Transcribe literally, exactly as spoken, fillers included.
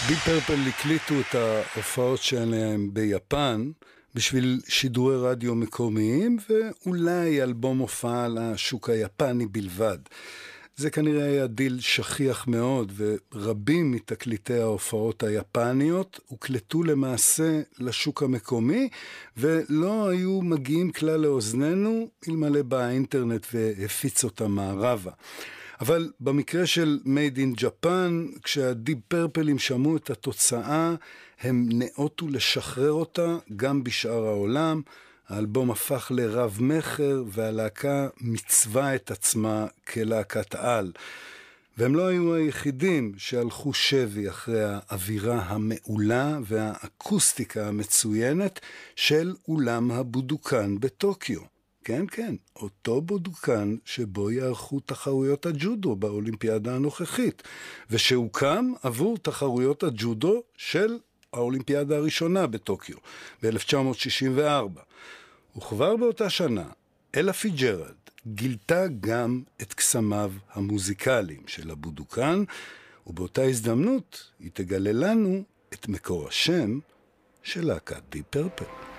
דיפ פרפל הקליטו את ההופעות שלהם ביפן בשביל שידורי רדיו מקומיים ואולי אלבום הופעה לשוק היפני בלבד. זה כנראה היה דיל שכיח מאוד, ורבים מתקליטי ההופעות היפניות הוקלטו למעשה לשוק המקומי, ולא היו מגיעים כלל לאוזננו אלמלא באינטרנט והפיץ אותם מערבה. אבל במקרה של Made in Japan, כשהדיפ פרפלים שמעו את התוצאה, הם נאותו לשחרר אותה גם בשאר העולם. האלבום הפך לרב מחר, והלהקה מצווה את עצמה כלהקת על. והם לא היו היחידים שהלכו שבי אחרי האווירה המעולה והאקוסטיקה המצוינת של אולם הבודוקן בטוקיו. כן, כן, אותו בודוקן שבו יערכו תחרויות הג'ודו באולימפיאדה הנוכחית, ושהוקם עבור תחרויות הג'ודו של האולימפיאדה הראשונה בטוקיו, ב-אלף תשע מאות שישים וארבע. וכבר באותה שנה, אלה פיג'רלד גילתה גם את קסמיו המוזיקליים של הבודוקן, ובאותה הזדמנות היא תגלה לנו את מקור השם של להקת דיפ פרפל.